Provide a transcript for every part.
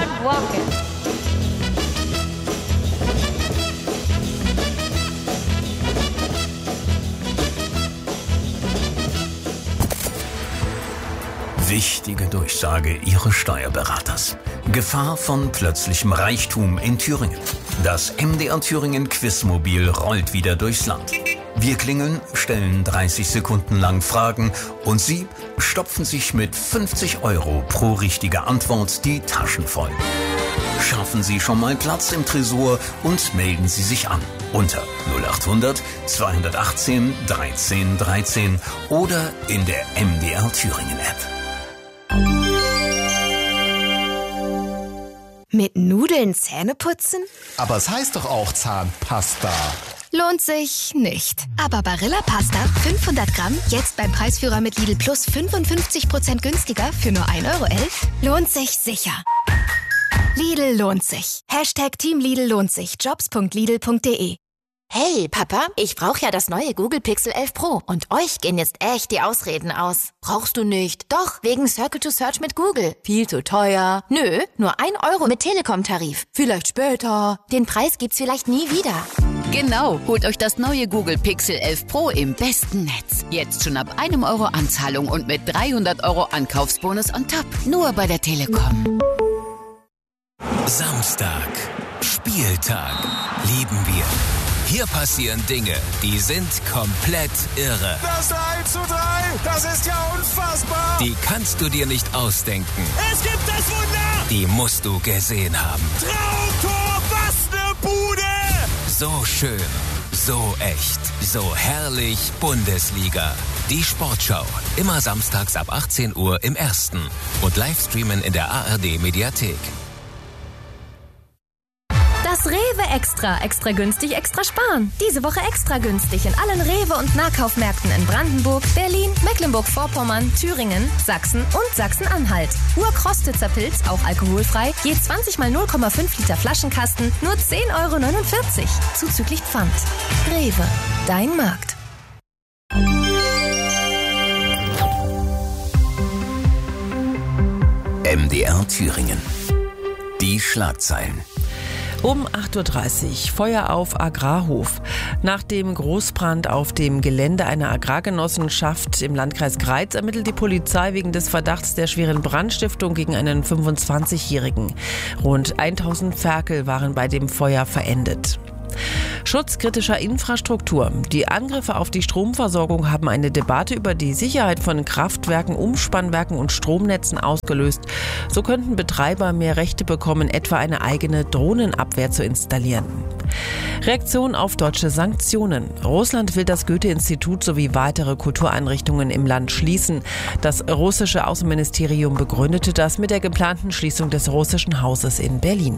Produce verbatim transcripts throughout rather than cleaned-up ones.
start walking. Wichtige Durchsage Ihres Steuerberaters. Gefahr von plötzlichem Reichtum in Thüringen. Das M D R Thüringen Quizmobil rollt wieder durchs Land. Wir klingeln, stellen dreißig Sekunden lang Fragen und Sie stopfen sich mit fünfzig Euro pro richtige Antwort die Taschen voll. Schaffen Sie schon mal Platz im Tresor und melden Sie sich an unter null acht hundert zweihundertachtzehn dreizehn dreizehn oder in der M D R Thüringen App. Mit Nudeln Zähne putzen? Aber es heißt doch auch Zahnpasta. Lohnt sich nicht. Aber Barilla Pasta fünfhundert Gramm jetzt beim Preisführer mit Lidl Plus fünfundfünfzig Prozent günstiger für nur ein Euro elf lohnt sich sicher. Lidl lohnt sich. Hashtag Team Lidl lohnt sich. jobs punkt lidl punkt de. Hey, Papa, ich brauche ja das neue Google Pixel elf Pro. Und euch gehen jetzt echt die Ausreden aus. Brauchst du nicht? Doch, wegen Circle to Search mit Google. Viel zu teuer. Nö, nur ein Euro mit Telekom-Tarif. Vielleicht später. Den Preis gibt's vielleicht nie wieder. Genau, holt euch das neue Google Pixel elf Pro im besten Netz. Jetzt schon ab einem Euro Anzahlung und mit dreihundert Euro Ankaufsbonus on top. Nur bei der Telekom. Samstag, Spieltag, lieben wir. Hier passieren Dinge, die sind komplett irre. Das eins zu drei, das ist ja unfassbar. Die kannst du dir nicht ausdenken. Es gibt das Wunder. Die musst du gesehen haben. Traumtor, was ne Bude. So schön, so echt, so herrlich Bundesliga. Die Sportschau, immer samstags ab achtzehn Uhr im Ersten und Livestreamen in der A R D Mediathek. Das Rewe Extra. Extra günstig, extra sparen. Diese Woche extra günstig in allen Rewe- und Nahkaufmärkten in Brandenburg, Berlin, Mecklenburg-Vorpommern, Thüringen, Sachsen und Sachsen-Anhalt. Urkrostitzer Pilz, auch alkoholfrei, je zwanzig mal null Komma fünf Liter Flaschenkasten, nur zehn Euro neunundvierzig. Zuzüglich Pfand. Rewe, dein Markt. M D R Thüringen. Die Schlagzeilen. Um acht Uhr dreißig, Feuer auf Agrarhof. Nach dem Großbrand auf dem Gelände einer Agrargenossenschaft im Landkreis Greiz ermittelt die Polizei wegen des Verdachts der schweren Brandstiftung gegen einen fünfundzwanzigjährigen. Rund tausend Ferkel waren bei dem Feuer verendet. Schutz kritischer Infrastruktur. Die Angriffe auf die Stromversorgung haben eine Debatte über die Sicherheit von Kraftwerken, Umspannwerken und Stromnetzen ausgelöst. So könnten Betreiber mehr Rechte bekommen, etwa eine eigene Drohnenabwehr zu installieren. Reaktion auf deutsche Sanktionen. Russland will das Goethe-Institut sowie weitere Kultureinrichtungen im Land schließen. Das russische Außenministerium begründete das mit der geplanten Schließung des russischen Hauses in Berlin.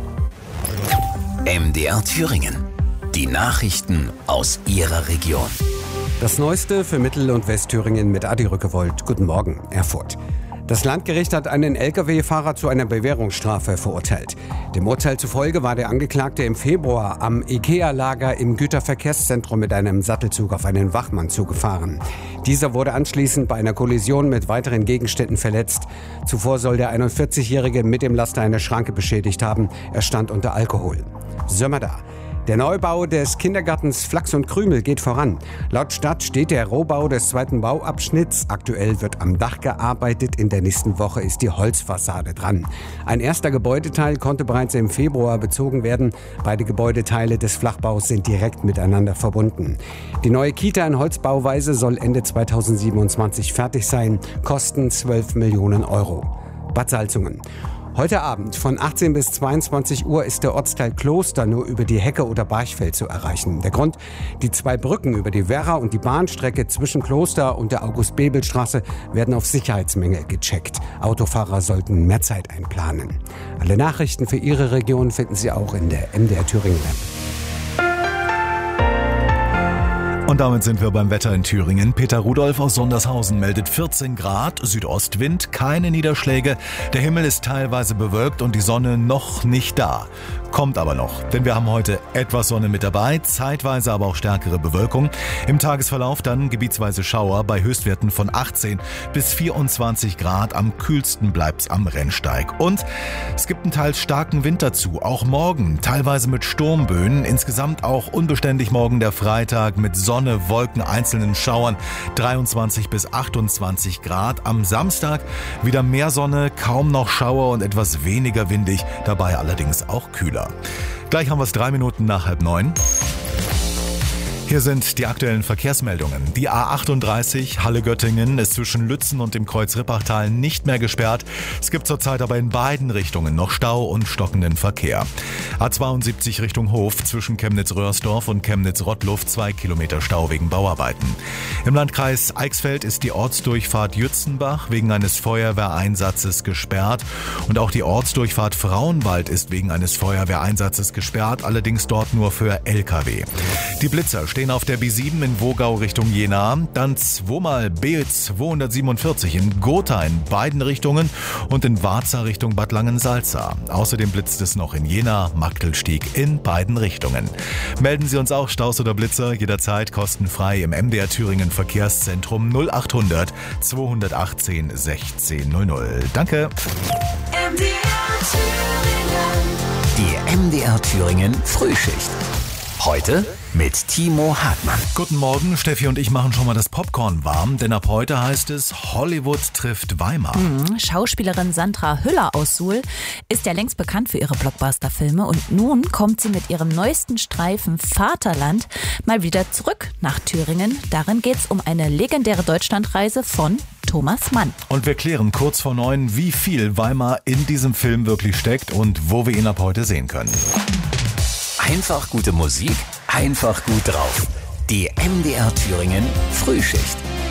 M D R Thüringen. Die Nachrichten aus Ihrer Region. Das Neueste für Mittel- und Westthüringen mit Adi Rückewold. Guten Morgen, Erfurt. Das Landgericht hat einen L K W-Fahrer zu einer Bewährungsstrafe verurteilt. Dem Urteil zufolge war der Angeklagte im Februar am IKEA-Lager im Güterverkehrszentrum mit einem Sattelzug auf einen Wachmann zugefahren. Dieser wurde anschließend bei einer Kollision mit weiteren Gegenständen verletzt. Zuvor soll der einundvierzigjährige mit dem Laster eine Schranke beschädigt haben. Er stand unter Alkohol. Sömmerda. Der Neubau des Kindergartens Flachs und Krümel geht voran. Laut Stadt steht der Rohbau des zweiten Bauabschnitts. Aktuell wird am Dach gearbeitet. In der nächsten Woche ist die Holzfassade dran. Ein erster Gebäudeteil konnte bereits im Februar bezogen werden. Beide Gebäudeteile des Flachbaus sind direkt miteinander verbunden. Die neue Kita in Holzbauweise soll Ende zweitausendsiebenundzwanzig fertig sein. Kosten zwölf Millionen Euro. Bad Salzungen. Heute Abend von achtzehn bis zweiundzwanzig Uhr ist der Ortsteil Kloster nur über die Hecke oder Barchfeld zu erreichen. Der Grund? Die zwei Brücken über die Werra und die Bahnstrecke zwischen Kloster und der August-Bebel-Straße werden auf Sicherheitsmängel gecheckt. Autofahrer sollten mehr Zeit einplanen. Alle Nachrichten für Ihre Region finden Sie auch in der M D R Thüringen App. Und damit sind wir beim Wetter in Thüringen. Peter Rudolph aus Sondershausen meldet vierzehn Grad, Südostwind, keine Niederschläge. Der Himmel ist teilweise bewölkt und die Sonne noch nicht da. Kommt aber noch, denn wir haben heute etwas Sonne mit dabei, zeitweise aber auch stärkere Bewölkung. Im Tagesverlauf dann gebietsweise Schauer bei Höchstwerten von achtzehn bis vierundzwanzig Grad. Am kühlsten bleibt's am Rennsteig. Und es gibt einen teils starken Wind dazu, auch morgen, teilweise mit Sturmböen. Insgesamt auch unbeständig morgen der Freitag mit Sonne, Wolken, einzelnen Schauern, dreiundzwanzig bis achtundzwanzig Grad. Am Samstag wieder mehr Sonne, kaum noch Schauer und etwas weniger windig, dabei allerdings auch kühler. Gleich haben wir es drei Minuten nach halb neun. Hier sind die aktuellen Verkehrsmeldungen. Die A achtunddreißig Halle-Göttingen ist zwischen Lützen und dem Kreuz-Rippachtal nicht mehr gesperrt. Es gibt zurzeit aber in beiden Richtungen noch Stau und stockenden Verkehr. A zweiundsiebzig Richtung Hof zwischen Chemnitz-Röhrsdorf und Chemnitz-Rottluff zwei Kilometer Stau wegen Bauarbeiten. Im Landkreis Eichsfeld ist die Ortsdurchfahrt Jützenbach wegen eines Feuerwehreinsatzes gesperrt. Und auch die Ortsdurchfahrt Frauenwald ist wegen eines Feuerwehreinsatzes gesperrt, allerdings dort nur für L K W. Die Blitzer stehen auf der B sieben in Wogau Richtung Jena, dann zweimal B zweihundertsiebenundvierzig in Gotha in beiden Richtungen und in Warza Richtung Bad Langensalza. Außerdem blitzt es noch in Jena, Magdelstieg in beiden Richtungen. Melden Sie uns auch Staus oder Blitzer jederzeit kostenfrei im M D R Thüringen Verkehrszentrum null achthundert zweihundertachtzehn sechzehn null null. Danke. M D R Thüringen. Die M D R Thüringen Frühschicht. Heute mit Timo Hartmann. Guten Morgen, Steffi und ich machen schon mal das Popcorn warm, denn ab heute heißt es Hollywood trifft Weimar. Mhm. Schauspielerin Sandra Hüller aus Suhl ist ja längst bekannt für ihre Blockbuster-Filme und nun kommt sie mit ihrem neuesten Streifen Vaterland mal wieder zurück nach Thüringen. Darin geht es um eine legendäre Deutschlandreise von Thomas Mann. Und wir klären kurz vor neun, wie viel Weimar in diesem Film wirklich steckt und wo wir ihn ab heute sehen können. Einfach gute Musik, einfach gut drauf. Die M D R Thüringen Frühschicht.